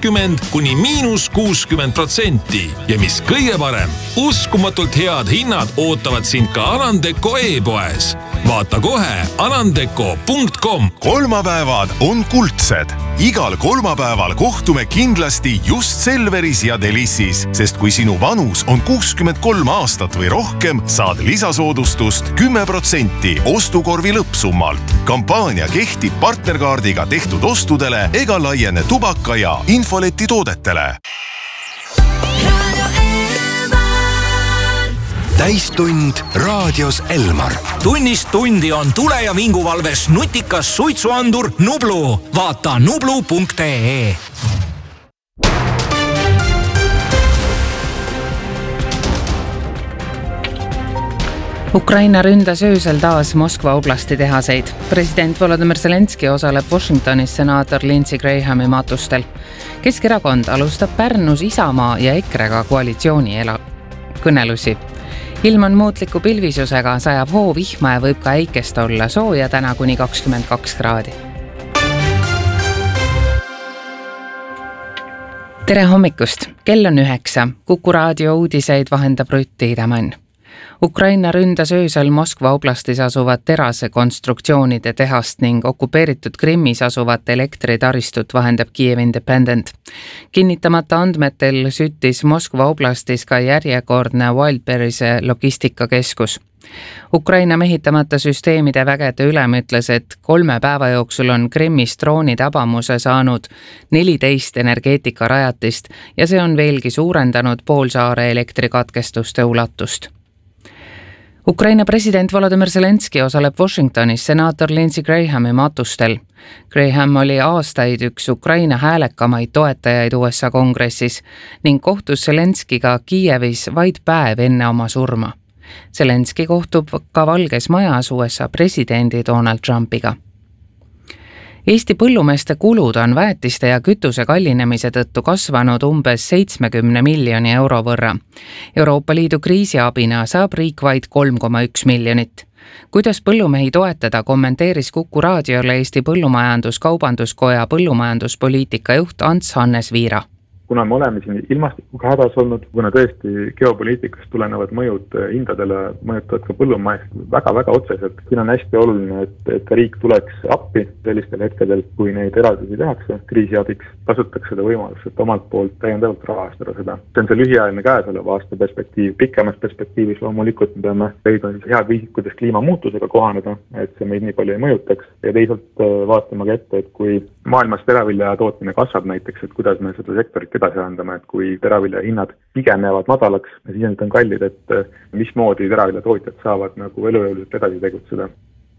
kuni -60%. Ja mis kõige parem, uskumatult head hinnad ootavad sind ka Anandeco e-poes. Vaata kohe anandeco.com. Kolmapäevad on kuldsed. Igal kolmapäeval kohtume kindlasti just Selveris ja Delissis, sest kui sinu vanus on 63 aastat või rohkem, saad lisasoodustust 10% ostukorvi lõppsummalt. Kampaania kehtib partnerkaardiga tehtud ostudele ega laiene tubaka ja infoleti toodetele. Täistund raadios Elmar. Tunnist tundi on tule- ja vinguvalves nutikas suitsuandur Nublu. Vaata nublu.ee. Ukraina ründas öösel taas Moskva oblasti tehaseid. President Volodymyr Zelenski osaleb Washingtonis senaator Lindsey Grahami matustel. Keskerakond alustab Pärnus Isamaa ja EKRE-ga koalitsiooni kõnelusi. Ilm on muutliku pilvisusega, sajab hoovihma ja võib ka äikest olla, sooja täna kuni 22 kraadi. Tere hommikust! Kell on 9. Kuku raadio uudiseid vahendab Rutt Tiidemann. Ukraina ründas öösel Moskva oblastis asuvat terasekonstruktsioonide tehast ning okupeeritud Krimmis asuvat elektritaristut vahendab Kiev Independent. Kinnitamata andmetel süttis Moskva oblastis ka järjekordne Wildberry'se logistikakeskus. Ukraina mehitamata süsteemide vägede ülem ütles, et 3 päeva jooksul on Krimmis drooni tabamuse saanud 14 energeetikarajatist ja see on veelgi suurendanud poolsaare elektrikatkestuste ulatust. Ukraina president Volodymyr Zelenski osaleb Washingtonis senaator Lindsey Grahami matustel. Graham oli aastaid üks Ukraina häälekamaid toetajaid USA kongressis ning kohtus Zelenskiga Kiievis vaid päev enne oma surma. Zelenski kohtub ka Valges Majas USA presidendi Donald Trumpiga. Eesti põllumeeste kulud on väetiste ja kütuse kallinemise tõttu kasvanud umbes 70 miljoni euro võrra. Euroopa Liidu kriisiabina saab riik vaid 3,1 miljonit. Kuidas põllumehi toetada, kommenteeris Kuku raadiole Eesti Põllumajandus-Kaubanduskoja põllumajanduspoliitika juht Ants Hannes Viira. Kuna me oleme siin ilmastikuga hädas olnud, kuna tõesti geopoliitikast tulenevad mõjud hindadele mõjutavad ka põllumaist väga-väga otseselt. Siin on hästi oluline, et riik tuleks appi sellistel hetkedel, kui neid eraldusi tehakse kriisiabiks, kasutaks seda võimalust, et omalt poolt täiendavalt rahastada seda. See on see lühiajaline käesoleva aasta perspektiiv. Pikemas perspektiivis loomulikult me peame leidma head viisid, kuidas kliimamuutusega kohaneda, et see meid nii palju ei mõjutaks. Ja teisalt vaatama ka ette, et kui maailmas teravilja tootmine kasvab näiteks, et kuidas me seda sektorit edasi andame, et kui teravilja hinnad pigem jäävad madalaks ja siis on kallid, et mismoodi teravilja tootjad saavad nagu elujõuliselt edasi tegutseda.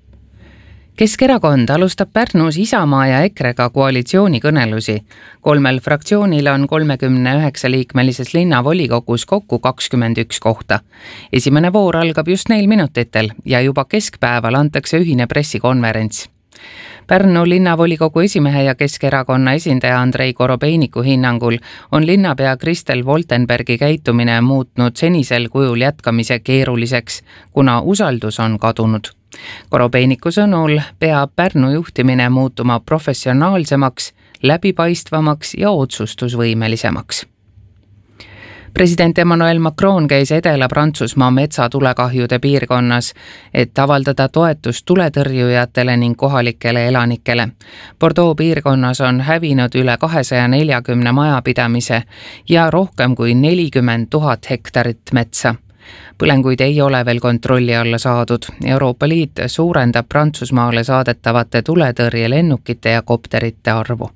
Keskerakond alustab Pärnus Isamaa ja EKRE-ga koalitsiooni kõnelusi. 3 fraktsioonil on 39-liikmelises linnavolikogus kokku 21 kohta. Esimene voor algab just 4 minutitel ja juba keskpäeval antakse ühine pressikonverents. Pärnu linnavolikogu esimehe ja Keskerakonna esindaja Andrei Korobeiniku hinnangul on linnapea Kristel Woltenbergi käitumine muutnud senisel kujul jätkamise keeruliseks, kuna usaldus on kadunud. Korobeiniku sõnul peab Pärnu juhtimine muutuma professionaalsemaks, läbipaistvamaks ja otsustusvõimelisemaks. President Emmanuel Macron käis Edela-Prantsusmaa metsatulekahjude piirkonnas, et avaldada toetust tuletõrjujatele ning kohalikele elanikele. Bordeaux piirkonnas on hävinud üle 240 majapidamise ja rohkem kui 40 000 hektarit metsa. Põlenguid ei ole veel kontrolli alla saadud. Euroopa Liit suurendab Prantsusmaale saadetavate tuletõrjelennukite ja kopterite arvu.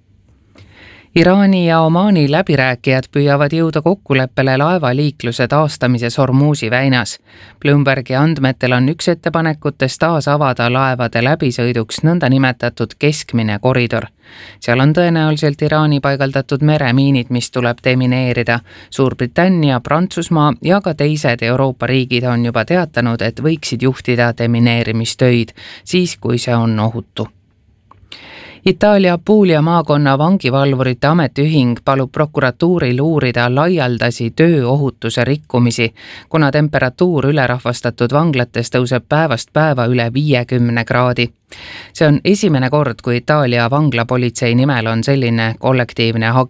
Iraani ja Omaani läbirääkijad püüavad jõuda kokkuleppele laevaliikluse taastamises Hormuzi väinas. Bloombergi andmetel on üks ettepanekutest taas avada laevade läbisõiduks nõndanimetatud keskmine koridor. Seal on tõenäoliselt Iraani paigaldatud meremiinid, mis tuleb demineerida. Suurbritannia, Prantsusmaa ja ka teised Euroopa riigid on juba teatanud, et võiksid juhtida demineerimistöid, siis kui see on ohutu. Itaalia Apulia maakonna vangivalvurite ametiühing palub prokuratuuril uurida laialdasi tööohutuse rikkumisi, kuna temperatuur ülerahvastatud vanglates tõuseb päevast päeva üle 50 kraadi. See on esimene kord, kui Itaalia vanglapolitsei nimel on selline kollektiivne